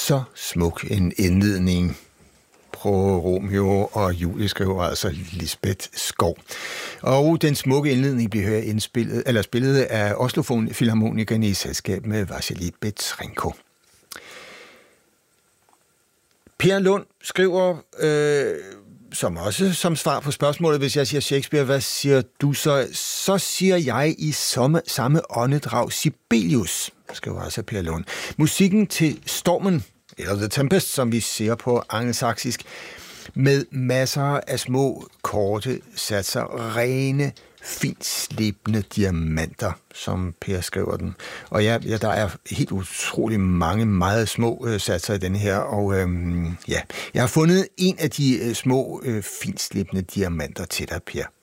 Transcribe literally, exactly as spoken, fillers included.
Så smuk en indledning. Romeo og Julie, skriver altså Lisbeth Skov. Og den smukke indledning bliver her indspillet, eller spillet af Oslo Filharmonikerne i selskab med Vasilij Petrenko. Per Lund skriver, øh, som også som svar på spørgsmålet, hvis jeg siger Shakespeare, hvad siger du så? Så siger jeg i samme, samme åndedrag Sibelius, skriver altså Per Lund. Musikken til Stormen, eller The Tempest, som vi ser på angelsaksisk, med masser af små, korte satser, rene, fint slibende diamanter, som Per skriver den. Og ja, ja, der er helt utrolig mange meget små øh, satser i den her, og øhm, ja, jeg har fundet en af de øh, små, øh, fint slibende diamanter til dig, Per.